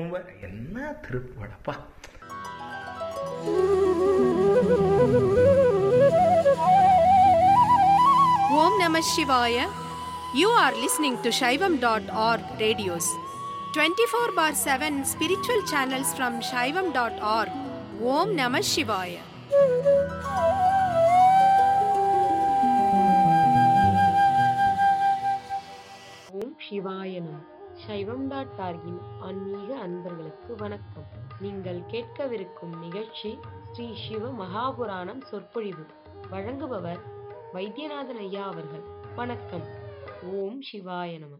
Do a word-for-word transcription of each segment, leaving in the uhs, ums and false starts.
என்ன திருப்புவடப்பா. Om Namah Shivaya. You are listening to Shaivam dot org radios. twenty-four bar seven spiritual channels from Shaivam dot org. Om Namah Shivaya. ஓம் சிவாயனம். சைவம் dot ஆர்கின் ஆன்மீக அன்பர்களுக்கு வணக்கம். நீங்கள் கேட்கவிருக்கும் நிகழ்ச்சி ஸ்ரீ சிவ மகாபுராணம் சொற்பொழிவு. வழங்குபவர் வைத்தியநாதன் ஐயா அவர்கள். வணக்கம். ஓம் சிவாய நம.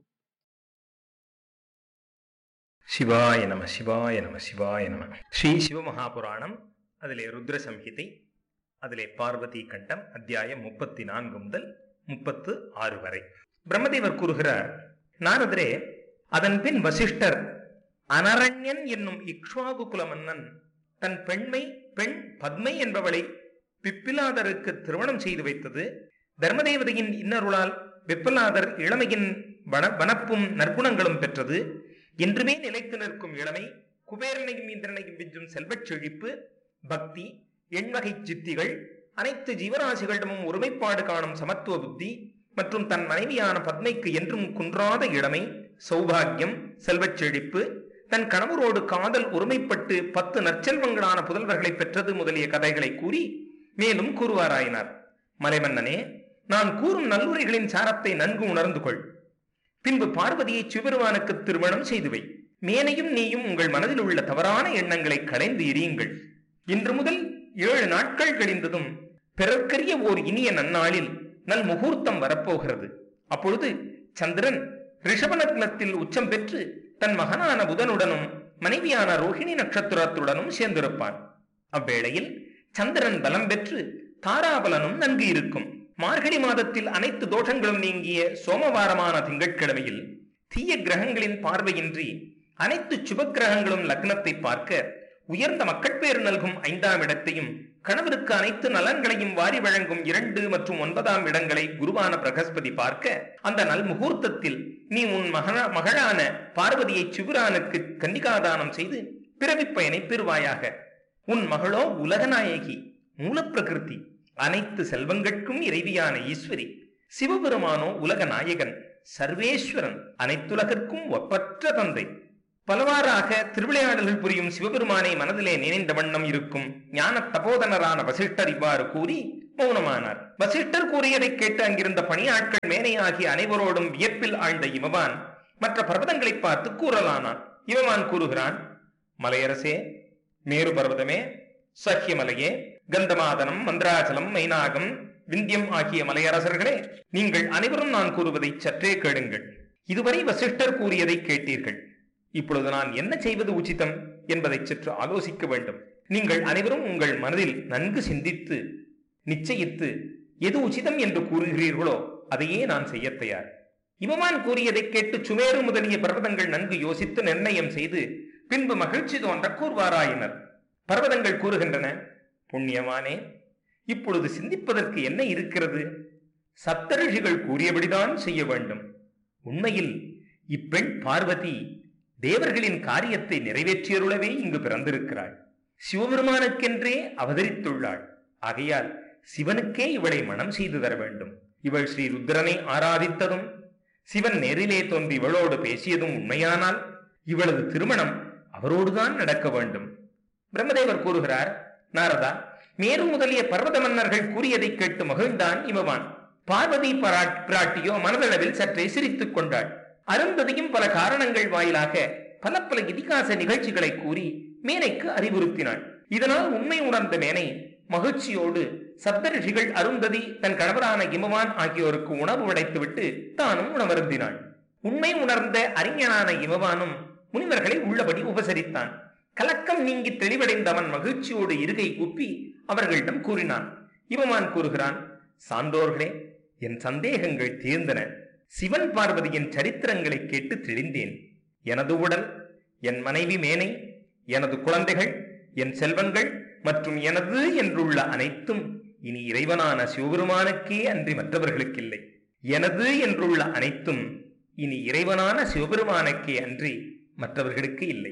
சிவாய நம சிவாய நம சிவாய நம. ஸ்ரீ சிவமகாபுராணம், அதிலே ருத்ர சம்ஹிதை, அதிலே பார்வதி கண்டம், அத்தியாயம் முப்பத்தி நான்கு முதல் முப்பத்து ஆறு வரை. பிரம்மதேவர் கூறுகிறார், நாரதரே, அதன் பின் வசிஷ்டர் அனரண்யன் என்னும் இக்ஷ்வாகு குல மன்னன் தன் பெண்மை பெண் பத்மை என்பவளை பிப்பிலாதருக்கு திருமணம் செய்து வைத்தது. தர்மதேவதையின் இன்னருளால் பிப்பிலாதர் இளமையின் வன வனப்பும் நற்குணங்களும் பெற்றது. என்றுமே நிலைத்து நிற்கும் இளமை, குபேரனையும் இந்திரனையும் விஞ்சும் செல்வச் செழிப்பு, பக்தி, எண்வகை சித்திகள், அனைத்து ஜீவராசிகளிடமும் ஒருமைப்பாடு காணும் சமத்துவ புத்தி மற்றும் தன் மனைவியான பத்மைக்கு என்றும் குன்றாத இளமை, சௌபாகியம், செல்வச் செழிப்பு, தன் கணவரோடு காதல் ஒருமைப்பட்டு பத்து நற்செல்வங்களான புதல்வர்களை பெற்றது முதலிய கதைகளை கூறி மேலும் கூறுவாராயினார். மலைமன்னனே, நான் கூறும் நல்லுரைகளின் சாரத்தை நன்கு உணர்ந்து கொள். பின்பு பார்வதியை சிவபெருமானுக்கு திருமணம் செய்துவை. மேனையும் நீயும் உங்கள் மனதில் உள்ள தவறான எண்ணங்களை களைந்து எறியுங்கள். இன்று முதல் ஏழு நாட்கள் கழிந்ததும் பிறர்க்கரிய ஓர் இனிய நன்னாளில் நல் முகூர்த்தம் வரப்போகிறது. அப்பொழுது சந்திரன் ரிஷபலக்னத்தில் உச்சம் பெற்று தன் மகனான புதனுடனும் மனைவியான ரோஹிணி நட்சத்திரத்துடனும் சேர்ந்திருப்பான். அவ்வேளையில் சந்திரன் பலம் பெற்று தாராபலனும் நன்கு இருக்கும். மார்கழி மாதத்தில் அனைத்து தோஷங்களும் நீங்கிய சோமவாரமான திங்கட்கிழமையில் தீய கிரகங்களின் பார்வையின்றி அனைத்து சுப கிரகங்களும் லக்னத்தை பார்க்க, உயர்ந்த மக்கட்பேறு நல்கும் ஐந்தாம் இடத்தையும் கணவருக்கு அனைத்து நலன்களையும் வாரி வழங்கும் இரண்டு மற்றும் ஒன்பதாம் இடங்களை குருவான பிரகஸ்பதி பார்க்க, அந்த நல் முகூர்த்தத்தில் நீ உன் மகன மகளான பார்வதியை சிவரானுக்கு கன்னிகாதானம் செய்து பிறவிப் பயனை பெறுவாயாக. உன் மகளோ உலகநாயகி, மூலப்பிரகிருதி, அனைத்து செல்வங்கட்கும் இறைவியான ஈஸ்வரி. சிவபெருமானோ உலக நாயகன், சர்வேஸ்வரன், அனைத்துலகற்கும் ஒப்பற்ற தந்தை. பலவாறாக திருவிளையாடல்கள் புரியும் சிவபெருமானை மனதிலே நினைந்த வண்ணம் இருக்கும் ஞான தபோதனரான வசிஷ்டர் இவ்வாறு கூறி மௌனமானார். வசிஷ்டர் கூறியதை கேட்டு அங்கிருந்த பணியாட்கள் மேனையாகி அனைவரோடும் வியப்பில் ஆழ்ந்த இமவான் மற்ற பர்வதங்களை பார்த்து கூறலானான். இமவான் கூறுகிறான், மலையரசே, மேரு பர்வதமே, சஹ்யமலையே, கந்தமாதனம், மந்திராச்சலம், மைனாகம், விந்தியம் ஆகிய மலையரசர்களே, நீங்கள் அனைவரும் நான் கூறுவதை சற்றே கேளுங்கள். இதுவரை வசிஷ்டர் கூறியதை கேட்டீர்கள். இப்பொழுது நான் என்ன செய்வது உச்சிதம் என்பதை சற்று ஆலோசிக்க வேண்டும். நீங்கள் அனைவரும் உங்கள் மனதில் நன்கு சிந்தித்து நிச்சயித்து எது உச்சிதம் என்று கூறுகிறீர்களோ அதையே நான் செய்ய தயார். இமவான் கூறியதை கேட்டு சுமேரு முதலிய பர்வதங்கள் நன்கு யோசித்து நிர்ணயம் செய்து பின்பு மகிழ்ச்சி தோன்ற கூறுவாராயினர். பர்வதங்கள் கூறுகின்றன, புண்ணியமானே, இப்பொழுது சிந்திப்பதற்கு என்ன இருக்கிறது? சப்தரிஷிகள் கூறியபடிதான் செய்ய வேண்டும். உண்மையில் இப்பெண் பார்வதி தேவர்களின் காரியத்தை நிறைவேற்றியருளவே இங்கு பிறந்திருக்கிறாள். சிவபெருமானுக்கென்றே அவதரித்துள்ளாள். ஆகையால் சிவனுக்கே இவளை மனம் செய்து தர வேண்டும். இவள் ஸ்ரீ ருத்ரனை ஆராதித்ததும் சிவன் நேரிலே தோன்றி இவளோடு பேசியதும் உண்மையானால் இவளது திருமணம் அவரோடுதான் நடக்க வேண்டும். பிரம்மதேவர் கூறுகிறார், நாரதா, மேரு முதலிய பர்வத மன்னர்கள் கூறியதை கேட்டு மகிழ்ந்தான் இமவான். பார்வதி பிராட்டியோ மனதளவில் சற்றே சிரித்துக் கொண்டாள். அருந்ததியும் பல காரணங்கள் வாயிலாக பல பல இதிகாச நிகழ்ச்சிகளை கூறி மேனைக்கு அறிவுறுத்தினாள். இதனால் உண்மை உணர்ந்த மேனை மகிழ்ச்சியோடு சப்தரிஷிகள், அருந்ததி, தன் கணவரான இமவான் ஆகியோருக்கு உணவு உடைத்துவிட்டு தானும் உணவருந்தினாள். உண்மை உணர்ந்த அறிஞனான இமவானும் முனிவர்களை உள்ளபடி உபசரித்தான். கலக்கம் நீங்கி தெளிவடைந்தவன் மகிழ்ச்சியோடு இருகை கூப்பி அவர்களிடம் கூறினான். இமவான் கூறுகிறான், சான்றோர்களே, என் சந்தேகங்கள் தீர்ந்தன. சிவன் பார்வதியின் சரித்திரங்களை கேட்டு தெளிந்தேன். எனது உடல், என் மனைவி மேனை, எனது குழந்தைகள், என் செல்வங்கள் மற்றும் எனது என்றுள்ள அனைத்தும் இனி இறைவனான சிவபெருமானுக்கே அன்றி மற்றவர்களுக்கில்லை. எனது என்றுள்ள அனைத்தும் இனி இறைவனான சிவபெருமானுக்கே அன்றி மற்றவர்களுக்கு இல்லை.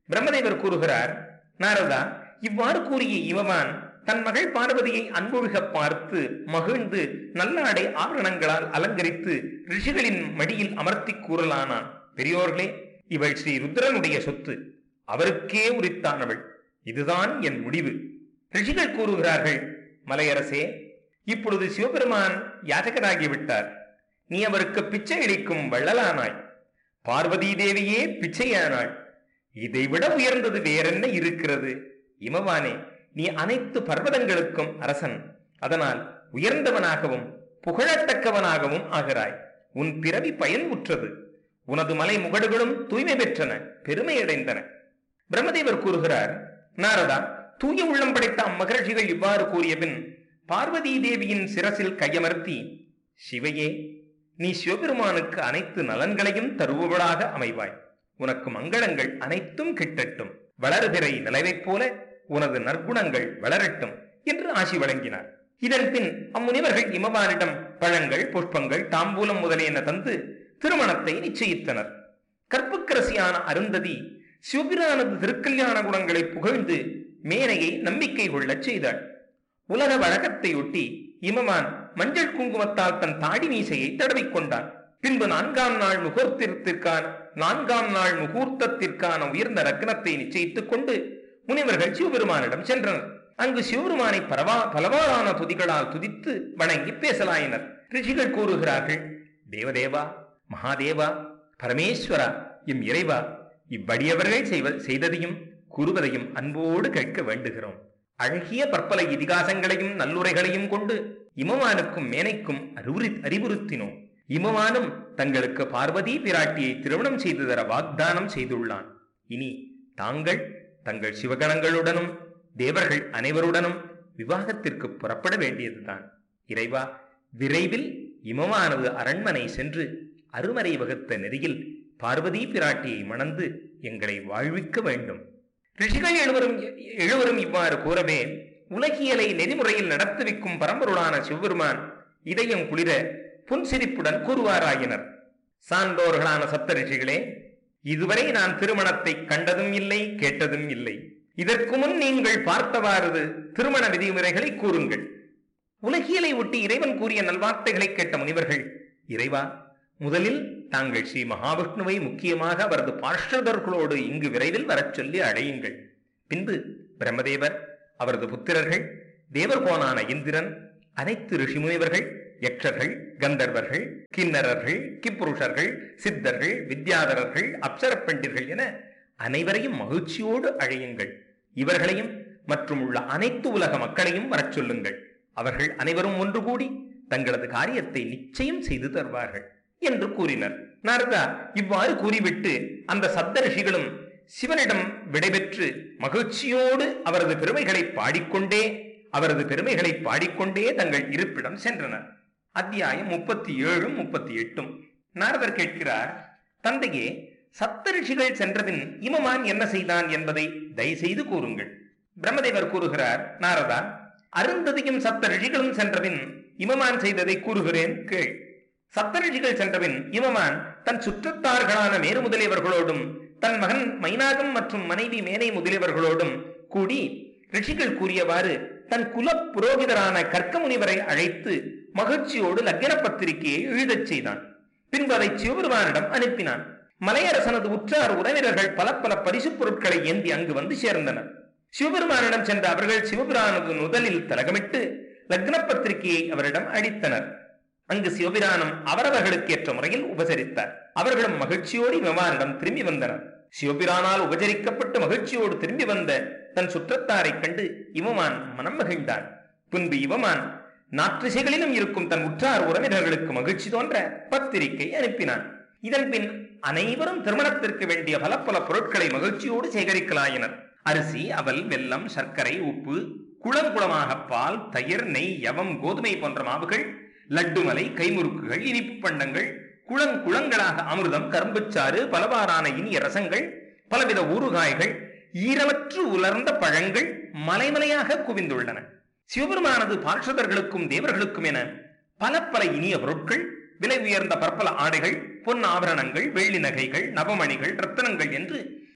பிரம்மதேவர் கூறுகிறார், நாரதா, இவ்வாறு கூறிய இமவான் தன் மகள் பார்வதியை அன்பொழுக பார்த்து மகிழ்ந்து நல்லாடை ஆபரணங்களால் அலங்கரித்து ரிஷிகளின் மடியில் அமர்த்தி கூறலானான். பெரியோர்களே, இவள் ஸ்ரீ ருத்ரனுடைய சொத்து, அவருக்கே உரித்தானவள். இதுதான் என் முடிவு. ரிஷிகள் கூறுகிறார்கள், மலையரசே, இப்பொழுது சிவபெருமான் யாஜகராகிவிட்டார். நீ அவருக்கு பிச்சை அளிக்கும் வள்ளலானாய். பார்வதி தேவியே பிச்சையானாள். இதைவிட உயர்ந்தது வேறென்ன இருக்கிறது? இமவானே, நீ அனைத்து பர்வதங்களுக்கும் அரசன். அதனால் உயர்ந்தவனாகவும் புகழத்தக்கவனாகவும் ஆகிறாய். உன் பிறவி பயன் உற்றது. உனது மலை முகடுகளும் தூய்மை பெற்றன, பெருமையடைந்தன. பிரம்மதேவர் கூறுகிறார், நாரதா, தூய உள்ளம் படைத்த அம்மகர்ஷிகள் இவ்வாறு கூறிய பின் பார்வதி தேவியின் சிரசில் கையமர்த்தி, சிவையே, நீ சிவபெருமானுக்கு அனைத்து நலன்களையும் தருபவளாக அமைவாய். உனக்கு மங்களங்கள் அனைத்தும் கிட்டட்டும். வளர்பிறை நிலவைப் போல உனது நற்குணங்கள் வளரட்டும் என்று ஆசி வழங்கினார். இதன் பின் அம்முனிவர்கள் இமவானிடம் பழங்கள், புஷ்பங்கள், தாம்பூலம் முதலியன தந்து திருமணத்தை நிச்சயித்தனர். கற்புக்கரசியான அருந்ததி சிவபிரானது திருக்கல்யாண குணங்களை புகழ்ந்து மேனையை நம்பிக்கை கொள்ளச் செய்தாள். உலக வழக்கத்தையொட்டி இமவான் மஞ்சள் குங்குமத்தால் தன் தாடி மீசையை தடவிக்கொண்டான். பின்பு நான்காம் நாள் முகூர்த்தத்திற்கான நான்காம் நாள் முகூர்த்தத்திற்கான உயர்ந்த ரத்னத்தை நிச்சயித்துக் கொண்டு முனிவர்கள் சிவபெருமானிடம் சென்றனர். அங்கு சிவபெருமானை பரவா பலவாறான துதிகளால் துதித்து வணங்கி பேசலாயினர். ரிஷிகள் கூறுகிறார்கள், தேவதேவா, மகாதேவா, பரமேஸ்வரா, எம் இறைவா, இவ்வடியவர்கள் செய்வ செய்ததையும் கூறுவதையும் அன்போடு கேட்க வேண்டுகிறோம். அழகிய பற்பல இதிகாசங்களையும் நல்லுரைகளையும் கொண்டு இமவானுக்கும் மேனைக்கும் அறிவுறு அறிவுறுத்தினோம். இமவானும் தங்களுக்கு பார்வதி பிராட்டியை திருமணம் செய்து தர வாக்தானம் செய்துள்ளான். இனி தாங்கள் தங்கள் சிவகணங்களுடனும் தேவர்கள் அனைவருடனும் விவாகத்திற்கு புறப்பட வேண்டியதுதான். இறைவா, விரைவில் இமவானது அரண்மனை சென்று அருமறை வகுத்த நெறியில் பார்வதி பிராட்டியை மணந்து எங்களை வாழ்விக்க வேண்டும். ரிஷிகள் எழுவரும் எழுவரும் இவ்வாறு கூறவே உலகியலை நெறிமுறையில் நடத்துவிக்கும் பரம்பொருளான சிவபெருமான் இதயம் குளிர புன்சிரிப்புடன் கூறுவாராயினர். சான்றோர்களான சப்த ரிஷிகளே, இதுவரை நான் திருமணத்தை கண்டதும் இல்லை, கேட்டதும் இல்லை. இதற்கு முன் நீங்கள் பார்த்தவாறு திருமண விதிமுறைகளை கூறுங்கள். உலகியலை ஒட்டி இறைவன் கூறிய நல்வார்த்தைகளை கேட்ட முனிவர்கள், இறைவா, முதலில் தாங்கள் ஸ்ரீ மகாவிஷ்ணுவை முக்கியமாக அவரது பார்ஷதர்களோடு இங்கு விரைவில் வரச் சொல்லி அழையுங்கள். பின்பு பிரம்மதேவர், அவரது புத்திரர்கள், தேவர்கோனான இந்திரன், அனைத்து ரிஷி முனிவர்கள், யக்ஷர்கள், கந்தர்வர்கள், கிண்ணறர்கள், கிப்புருஷர்கள், சித்தர்கள், வித்யாதரர்கள், அப்சர பண்டிர்கள் என அனைவரையும் மகிழ்ச்சியோடு அழையுங்கள். இவர்களையும் மற்றும் உள்ள அனைத்து உலக மக்களையும் வரச் சொல்லுங்கள். அவர்கள் அனைவரும் ஒன்று கூடி தங்களது காரியத்தை நிச்சயம் செய்து தருவார்கள் என்று கூறினர். நாரதா இவ்வாறு கூறிவிட்டு அந்த சப்த ரிஷிகளும் சிவனிடம் விடைபெற்று மகிழ்ச்சியோடு அவரது பெருமைகளை பாடிக்கொண்டே அவரது பெருமைகளை பாடிக்கொண்டே தங்கள் இருப்பிடம் சென்றனர். அத்தியாயம் முப்பத்தி ஏழும் முப்பத்தி எட்டும். நாரதர் கேட்கிறார், தந்தையே, சப்த ரிஷிகள் சென்றபின் இமவான் என்ன செய்தான் என்பதை தயவுசெய்து கூறுங்கள். பிரம்மதேவர் கூறுகிறார், நாரதா, அருந்ததியும் சப்த ரிஷிகளும் சென்றபின் இமவான் செய்ததை கூறுகிறேன் கேள். சப்த ரிஷிகள் சென்றபின் இமவான் தன் சுற்றத்தார்களான மேரு முதலியவர்களோடும் தன் மகன் மைனாகம் மற்றும் மனைவி மேனை முதலியவர்களோடும் கூடி ரிஷிகள் கூறியவாறு தன் குல புரோகிதரான கர்க்க முனிவரை அழைத்து மகிழ்ச்சியோடு லக்ன பத்திரிகையை எழுதச் செய்தான். பின்பு அதை சிவபெருமானிடம் அனுப்பினான். மலையரசனது உற்றார் உறவினர்கள் பல பல பரிசு பொருட்களை ஏந்தி அங்கு வந்து சேர்ந்தனர். சிவபெருமானிடம் சென்ற அவர்கள் சிவபிரானது முதலில் தலகமிட்டு லக்ன பத்திரிகையை அவரிடம் அளித்தனர். அங்கு சிவபிரானம் அவரவர்களுக்கு ஏற்ற முறையில் உபசரித்தார். அவர்களும் மகிழ்ச்சியோடு இமவானிடம் திரும்பி வந்தனர். சிவபிரானால் உபசரிக்கப்பட்டு மகிழ்ச்சியோடு திரும்பி வந்த தன் சுற்றத்தாரை கண்டு இமவான் மனம் மகிழ்ந்தான். பின்பு இவமான் நாற்றிசைகளிலும் இருக்கும் தன் உற்றார் உறவினர்களுக்கு மகிழ்ச்சி தோன்ற பத்திரிகை அனுப்பினான். இதன் பின் அனைவரும் திருமணத்திற்கு வேண்டிய பல பல பொருட்களை மகிழ்ச்சியோடு சேகரிக்கலாயினர். அரிசி, அவல், வெல்லம், சர்க்கரை, உப்பு, குளங்குளமாக பால், தயிர், நெய், யவம், கோதுமை போன்ற மாவுகள், லட்டுமலை, கைமுறுக்குகள், இனிப்பு பண்டங்கள், குளங்குளங்களாக அமிர்தம், கரும்புச்சாறு, பலவாறான இனிய ரசங்கள், பலவித ஊறுகாய்கள், ஈரமற்று உலர்ந்த பழங்கள் மலைமலையாக குவிந்துள்ளன. சிவபெருமானது பார்ஷதர்களுக்கும் தேவர்களுக்கும் என பல பல இனிய பொருட்கள், விலை உயர்ந்த பற்பல ஆடைகள், பொன் ஆபரணங்கள், வெள்ளி நகைகள், நவமணிகள், ரத்தனங்கள் என்று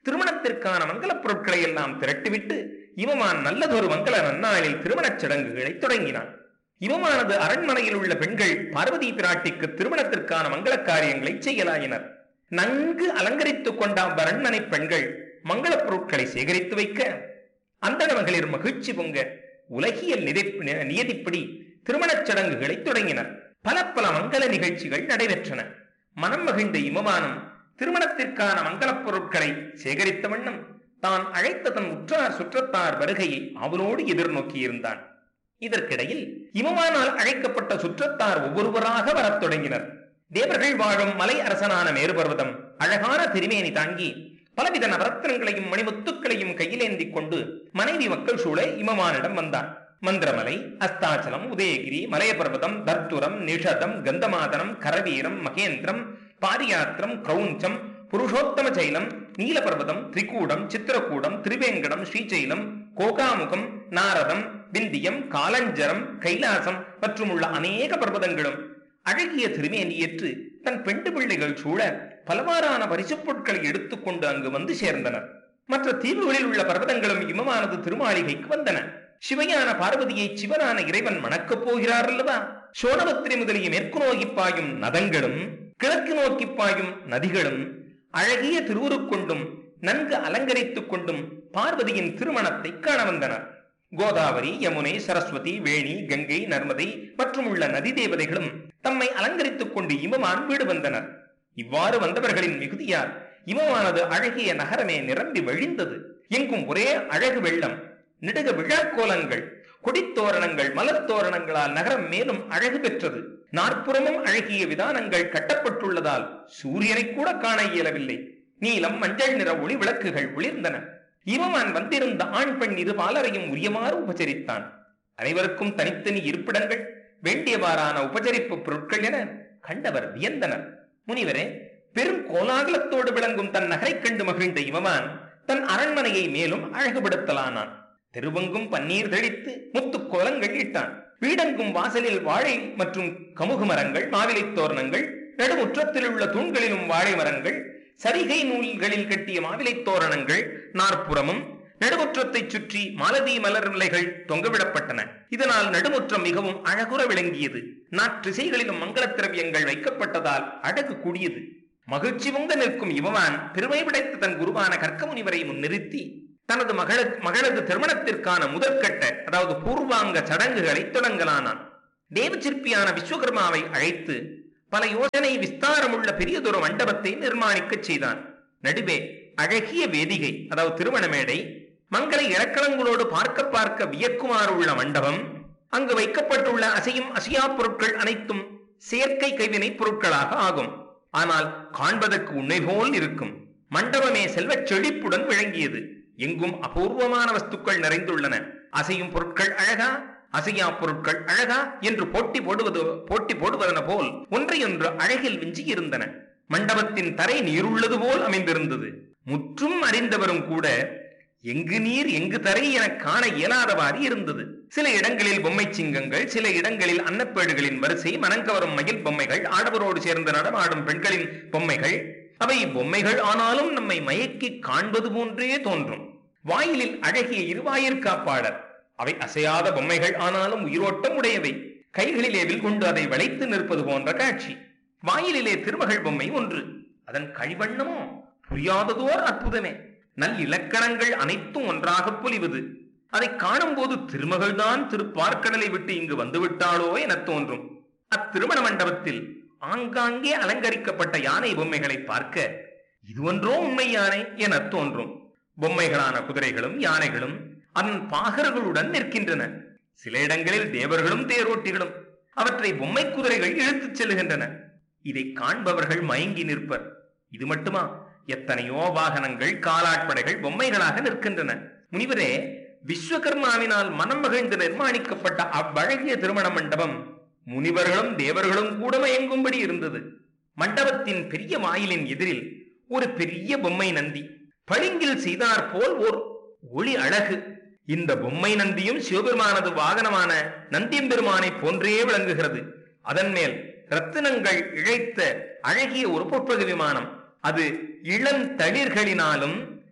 திருமணத்திற்கான மங்களப் பொருட்களை எல்லாம் திரட்டிவிட்டு இவமான் நல்லதொரு மங்கள நன்னாளில் திருமணச் சடங்குகளை தொடங்கினான். இவமானது அரண்மனையில் உள்ள பெண்கள் பார்வதி பிராட்டிக்கு திருமணத்திற்கான மங்கள காரியங்களை செய்யலாயினர். நன்கு அலங்கரித்துக் கொண்ட அரண்மனை பெண்கள் மங்களப் பொருட்களை சேகரித்து வைக்க அந்தண மகளிர் மகிழ்ச்சி பொங்க உலகியல் நியதிப்படி திருமணச் சடங்குகளை தொடங்கினர். பல பல மங்கள நிகழ்ச்சிகள் நடைபெற்றன. மனம் மகிழ்ந்த இமவானும் திருமணத்திற்கான மங்களப் பொருட்களை சேகரித்த வண்ணம் தான் அழைத்த தன் உற்றார் சுற்றத்தார் வருகையை அவனோடு எதிர்நோக்கியிருந்தான். இதற்கிடையில் இமவானால் அழைக்கப்பட்ட சுற்றத்தார் ஒவ்வொருவராக வரத் தொடங்கினர். தேவர்கள் வாழும் மலை அரசனான மேருபர்வதம் அழகான திருமேனி தாங்கி பலவித நவரத்னங்களையும் மணிமுத்துக்களையும் கையிலேந்தி கொண்டு மனைவி மக்கள் சூழ இமவானிடம் வந்தான். மந்திரமலை, அஸ்தாச்சலம், உதயகிரி, மலையபர்வதம், தர்த்துரம், நிஷதம், கந்தமாதனம், கரவீரம், மகேந்திரம், பாரியாத்திரம், கிரௌஞ்சம், புருஷோத்தம சைலம், நீலபர்வதம், திரிகூடம், சித்திரகூடம், திரிவேங்கடம், ஸ்ரீசைலம், கோகாமுகம், நாரதம், விந்தியம், காலஞ்சரம், கைலாசம் மற்றும் உள்ள அநேக பர்வதங்களும் அழகிய திருமேனியேற்று தன் பெண்டு பிள்ளைகள் சூழ பலவாறான பரிசுப் பொருட்களை எடுத்துக்கொண்டு அங்கு வந்து சேர்ந்தனர். மற்ற தீவுகளில் உள்ள பர்வதங்களும் இமமானது திருமாளிகைக்கு வந்தன. சிவையான பார்வதியை சிவனான இறைவன் மணக்கப் போகிறார் அல்லவா? சோனபத்திரி முதலிய மேற்கு நோக்கி பாயும் நதங்களும் கிழக்கு நோக்கி பாயும் நதிகளும் அழகிய திருவுருக்கொண்டும் நன்கு அலங்கரித்துக் கொண்டும் பார்வதியின் திருமணத்தை காண வந்தனர். கோதாவரி, யமுனை, சரஸ்வதி, வேணி, கங்கை, நர்மதை மற்றும் உள்ள நதி தேவதைகளும் தம்மை அலங்கரித்துக் கொண்டு இமவான் வீடு வந்தனர். இவ்வாறு வந்தவர்களின் மிகுதியால் இமவானது அழகிய நகரமே நிரம்பி வழிந்தது. எங்கும் ஒரே அழகு வெள்ளம், நெடுக விழாக்கோலங்கள், கொடித்தோரணங்கள், மலர் தோரணங்களால் நகரம் மேலும் அழகு பெற்றது. நாற்புறமும் அழகிய விதானங்கள் கட்டப்பட்டுள்ளதால் சூரியனை கூட காண இயலவில்லை. நீலம், மஞ்சள் நிற ஒளி விளக்குகள் ஒளிர்ந்தன. இமவான் வந்திருந்த ஆண் பெண் இரு பாலரையும் உரியமாறு உபசரித்தான். அனைவருக்கும் தனித்தனி இருப்பிடங்கள், வேண்டியவாறான உபசரிப்பு பொருட்கள் என கண்டவர் வியந்தனர். முனிவரே, பெரும் கோலாகலத்தோடு விளங்கும் தன் நகரை கண்டு மகிழ்ந்த இமவான் தன் அரண்மனையை மேலும் அழகுபடுத்தலானான். தெருவெங்கும் பன்னீர் தெளித்து முத்து கோலங்கள் இட்டான். வீடெங்கும் வாசலில் வாழை மற்றும் கமுகு மரங்கள், மாவிலை தோரணங்கள், நடுமுற்றத்தில் உள்ள தூண்களிலும் வாழை மரங்கள், சரிகை நூல்களில் கட்டிய மாவிலை தோரணங்கள் நாற்புறமும் நடுமுற்றத்தை சுற்றி மாலதி மலர் நிலைகள் தொங்கவிடப்பட்டன. இதனால் நடுமுற்றம் மிகவும் அழகுற விளங்கியது. நாற்றிசைகளிலும் மங்கள திரவியங்கள் வைக்கப்பட்டதால் அழகு கூடியது. மகிழ்ச்சி பொங்க நிற்கும் இமவான் பெருமை படைத்த தன் குருவான கர்க்க முனிவரை முன்னிறுத்தி தனது மகள மகளது திருமணத்திற்கான முதற்கட்ட அதாவது பூர்வாங்க சடங்குகளை தொடங்கலானான். தேவச்சிற்பியான விஸ்வகர்மாவை அழைத்து பல யோசனை விஸ்தாரமுள்ள பெரியதொரு மண்டபத்தை நிர்மாணிக்க செய்தான். நடுவே அழகிய வேதிகை அதாவது திருமண மேடை, மங்கள இலக்கணங்களோடு பார்க்க பார்க்க வியக்குமாறு உள்ள மண்டபம், அங்கு வைக்கப்பட்டுள்ள அசையும் அசையா பொருட்கள் அனைத்தும் செயற்கை கைவினை பொருட்களாக ஆகும். ஆனால் காண்பதற்கு உண்மை போல் இருக்கும். மண்டபமே செல்வச் செழிப்புடன் விளங்கியது. எங்கும் அபூர்வமான வஸ்துக்கள் நிறைந்துள்ளன. அசையும் பொருட்கள் அழகா, அசையா பொருட்கள் அழகா என்று போட்டி போடுவது போட்டி போடுவதன போல் ஒன்றையொன்று அழகில் விஞ்சி இருந்தன. மண்டபத்தின் தரை நீருள்ளது போல் அமைந்திருந்தது. முற்றும் அறிந்தவரும் கூட எங்கு நீர் எங்கு தரை என காண இயலாதவாறு இருந்தது. சில இடங்களில் பொம்மை சிங்கங்கள், சில இடங்களில் அன்னப்பேடுகளின் வரிசை, மனங்கவரும் மயில் பொம்மைகள், ஆடவரோடு சேர்ந்து நடமாடும் பெண்களின் பொம்மைகள். அவை பொம்மைகள் ஆனாலும் நம்மை மயக்கி காண்பது போன்றே தோன்றும். வாயிலில் அழகிய இருவாயிற்காப்பாளர். அவை அசையாத பொம்மைகள் ஆனாலும் உயிரோட்டம் உடையவை. கைகளிலே வில் கொண்டு அதை வளைத்து நிற்பது போன்ற காட்சி. வாயிலிலே திருமகள் பொம்மை ஒன்று. அதன் கழிவண்ணமோ புரியாததோர் அற்புதமே. நல் இலக்கணங்கள் அனைத்தும் ஒன்றாக பொலிவது. அதை காணும் போது திருமகள்தான் திருப்பார்க்கடலை விட்டு இங்கு வந்துவிட்டாளோ என தோன்றும். அத்திருமண மண்டபத்தில் ஆங்காங்கே அலங்கரிக்கப்பட்ட யானை பொம்மைகளை பார்க்க இது ஒன்றோ உண்மை யானை என தோன்றும். பொம்மைகளான குதிரைகளும் யானைகளும் அதன் பாகர்களுடன் நிற்கின்றன. சில இடங்களில் தேவர்களும் தேரோட்டிகளும் அவற்றை பொம்மை குதிரைகள் இழுத்துச் செல்லுகின்றன. இதை காண்பவர்கள் மயங்கி நிற்பர். இது மட்டுமா, எத்தனையோ வாகனங்கள், காலாட்படைகள் பொம்மைகளாக நிற்கின்றன. முனிவரே, விஸ்வகர்மாவினால் மனம் மகிழ்ந்து நிர்மாணிக்கப்பட்ட அவ்வழகிய திருமண மண்டபம் முனிவர்களும் தேவர்களும் கூட மயங்கும்படி இருந்தது. மண்டபத்தின் பெரிய வாயிலின் எதிரில் ஒரு பெரிய பொம்மை நந்தி, பளிங்கில் செய்தார் போல் ஓர் ஒளி அழகு. இந்த பொம்மை நந்தியும் சிவபெருமானது வாகனமான நந்தியம்பெருமானை போன்றே விளங்குகிறது. அதன் மேல் ரத்தினங்கள் இழைத்த அழகிய ஒரு பொற்பகு விமானம். அது இளந்தளிர்களினாலும்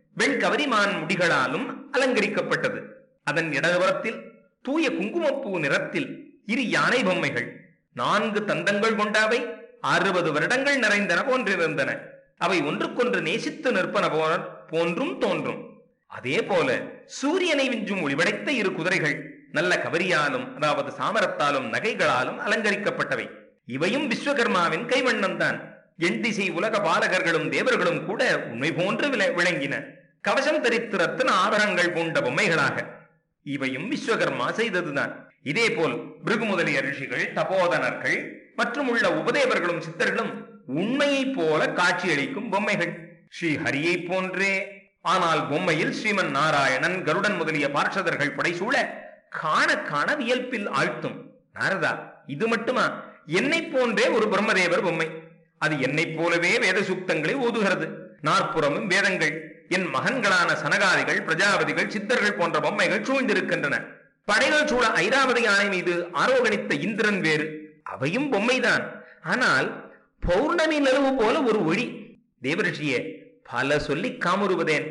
வெண்கவரிமான் முடிகளாலும் அலங்கரிக்கப்பட்டது. அதன் இடதுபுறத்தில் தூய குங்குமப்பூ நிறத்தில் இரு யானை பொம்மைகள், நான்கு தந்தங்கள் கொண்டவை, அறுபது வருடங்கள் நிறைந்தன போன்றிருந்தன. அவை ஒன்றுக்கொன்று நேசித்து நிற்பன போன்றும் தோன்றும். அதே போல சூரியனை விஞ்சும் ஒளிபடைத்த இரு குதிரைகள் நல்ல கவரியாலும் அதாவது சாமரத்தாலும் நகைகளாலும் அலங்கரிக்கப்பட்டவை. இவையும் விஸ்வகர்மாவின் கைவண்ணம்தான். எண் திசை உலக பாலகர்களும் தேவர்களும் கூட உண்மை போன்று விளங்கின. கவசம் தரித்து ரத்தின ஆபரணங்கள் பூண்ட பொம்மைகளாக. இவையும் விஸ்வகர்மா செய்ததுதான். இதே போல் பிருகு முதலிய ரிஷிகள், தபோதனர்கள் மற்றும் உள்ள உபதேவர்களும் சித்தர்களும் உண்மையை போல காட்சியளிக்கும் பொம்மைகள். ஸ்ரீ ஹரியை போன்றே, ஆனால் பொம்மையில் ஸ்ரீமன் நாராயணன், கருடன் முதலிய பார்ஷதர்கள் படைசூழ காண காண வியல்பில் ஆழ்த்தும். நாரதா, இது மட்டுமா? என்னை போன்றே ஒரு பிரம்மதேவர் பொம்மை. அது என்னை போலவே வேத சூக்தங்களை ஓதுகிறது. நாற்புறமும் வேதங்கள். என் மகன்களான சனகாதிகள், பிரஜாபதிகள், சித்தர்கள் போன்ற பொம்மைகள் சூழ்ந்திருக்கின்றன. படைகள் சூழ ஐராவதி யானை மீது ஆரோகணித்த இந்திரன் வேறு. அவையும் பொம்மைதான். ஆனால் பௌர்ணமி நிலவு போல ஒரு ஒளி. தேவரிஷியே, பல சொல்லி காமுறுவதேன்.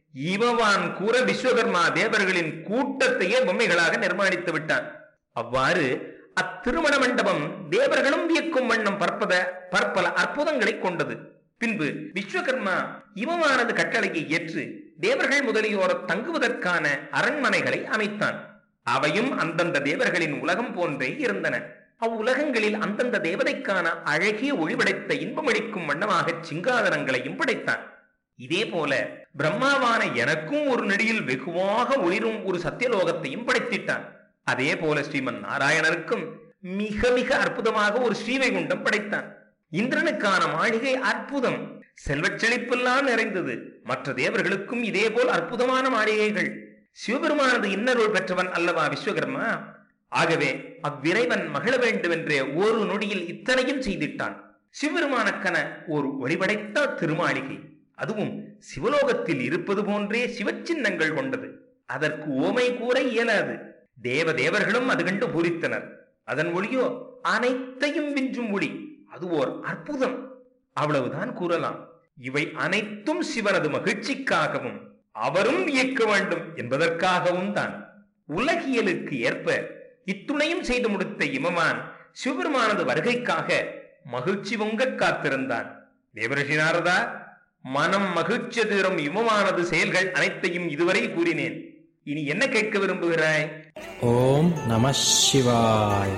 இவவான் கூற விஸ்வகர்மா தேவர்களின் கூட்டத்தையே பொம்மைகளாக நிர்மாணித்து விட்டான். அவ்வாறு அத்திருமண மண்டபம் தேவர்களும் வியக்கும் வண்ணம் பற்பத பற்பல அற்புதங்களை கொண்டது. பின்பு விஸ்வகர்மா இவமானது கட்டளையை ஏற்று தேவர்கள் முதலியோர் தங்குவதற்கான அரண்மனைகளை அமைத்தான். அவையும் அந்தந்த தேவர்களின் உலகம் போன்றே இருந்தன. அவ்வுலகங்களில் அந்தந்த தேவதைக்கான அழகிய ஒளிபடைத்த இன்பமளிக்கும் வண்ணமாக சிங்காதனங்களையும் படைத்தான். இதே போல பிரம்மாவான எனக்கும் ஒரு நெடியில் வெகுவாக ஒளிரும் ஒரு சத்தியலோகத்தையும் படைத்திட்டான். அதே போல ஸ்ரீமன் நாராயணருக்கும் மிக மிக அற்புதமாக ஒரு ஸ்ரீவைகுண்டம் படைத்தான். இந்திரனுக்கான மாளிகை அற்புதம், செல்வச் செழிப்பெல்லாம் நிறைந்தது. மற்ற தேவர்களுக்கும் இதே போல் அற்புதமான மாளிகைகள். சிவபெருமானது இன்னருள் பெற்றவன் அல்லவா விஸ்வகர்மா? ஆகவே அவ்விரைவன் மகிழ வேண்டும் என்றே ஒரு நொடியில் இத்தனையும் செய்திட்டான். சிவபெருமானக்கன ஒரு ஒளிபடைத்த திருமாளிகை, அதுவும் சிவலோகத்தில் இருப்பது போன்றே சிவச்சின்னங்கள் கொண்டது. அதற்கு ஓமை கூற இயலாது. தேவ தேவர்களும் அது கண்டு பூரித்தனர். அதன் ஒளியோ அனைத்தையும் விஞ்சும் ஒளி. அது ஓர் அற்புதம், அவ்வளவுதான் கூறலாம். இவை அனைத்தும் சிவனது மகிழ்ச்சிக்காகவும் அவரும் இயக்க வேண்டும் என்பதற்காகவும் தான். உலகியலுக்கு ஏற்ப இத்துணையும் செய்து முடித்த இமவான் சிவபெருமானது வருகைக்காக மகிழ்ச்சி பொங்க காத்திருந்தான். தேவரிஷி நாரதா, மனம் மகிழ்ச்சி தீரும் இமவானது செயல்கள் அனைத்தையும் இதுவரை கூறினேன். இனி என்ன கேட்க விரும்புகிறாய்? ஓம் நம சிவாய்.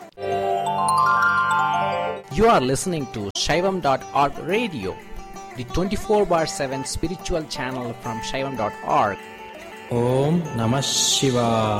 You are listening to Shaivam dot org radio, the twenty-four bar seven spiritual channel from Shaivam dot org. Om Namah Shivaya.